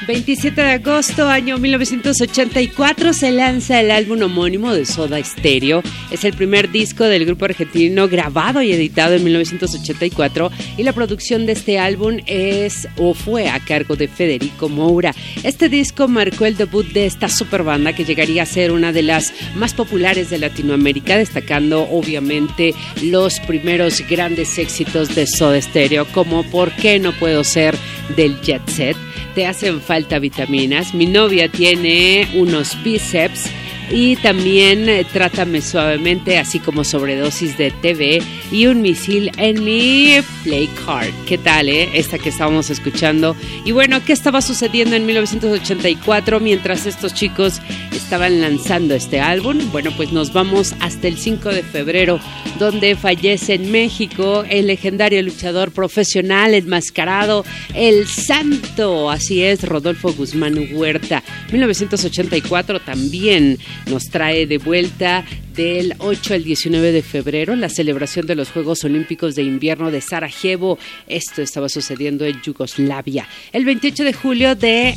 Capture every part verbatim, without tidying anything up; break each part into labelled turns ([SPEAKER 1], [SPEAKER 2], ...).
[SPEAKER 1] veintisiete de agosto, año mil novecientos ochenta y cuatro, se lanza el álbum homónimo de Soda Stereo. Es el primer disco del grupo argentino grabado y editado en mil novecientos ochenta y cuatro, y la producción de este álbum es o fue a cargo de Federico Moura. Este disco marcó el debut de esta super banda que llegaría a ser una de las más populares de Latinoamérica, destacando obviamente los primeros grandes éxitos de Soda Stereo, como ¿Por qué no puedo ser del Jet Set? Te hacen falta vitaminas, Mi novia tiene unos bíceps, y también eh, Trátame suavemente, así como Sobredosis de T V y Un misil en mi play card. ¿Qué tal, eh? Esta que estábamos escuchando. Y bueno, ¿qué estaba sucediendo en mil novecientos ochenta y cuatro mientras estos chicos estaban lanzando este álbum? Bueno, pues nos vamos hasta el cinco de febrero, donde fallece en México el legendario luchador profesional enmascarado, el Santo. Así es, Rodolfo Guzmán Huerta. mil novecientos ochenta y cuatro también nos trae de vuelta del ocho al diecinueve de febrero la celebración de los Juegos Olímpicos de Invierno de Sarajevo. Esto estaba sucediendo en Yugoslavia. El veintiocho de julio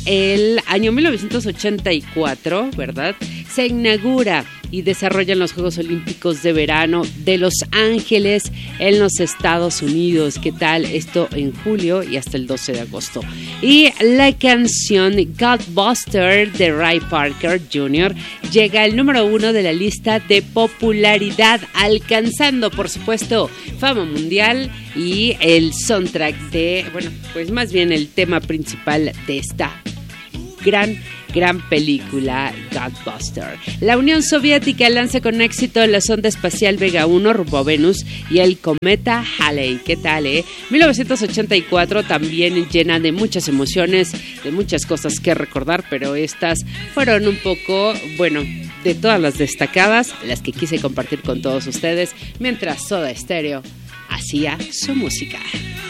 [SPEAKER 1] del año mil novecientos ochenta y cuatro, ¿verdad?, se inaugura y desarrollan los Juegos Olímpicos de Verano de Los Ángeles en los Estados Unidos. ¿Qué tal? Esto en julio y hasta el doce de agosto. Y la canción Godbuster de Ray Parker junior llega al número uno de la lista de popularidad, alcanzando, por supuesto, fama mundial y el soundtrack de, bueno, pues más bien el tema principal de esta gran Gran película, Godbuster. La Unión Soviética lanza con éxito la sonda espacial Vega uno rumbo a Venus y el cometa Halley. ¿Qué tal, eh? mil novecientos ochenta y cuatro también llena de muchas emociones, de muchas cosas que recordar, pero estas fueron un poco, bueno, de todas las destacadas, las que quise compartir con todos ustedes, mientras Soda Stereo hacía su música.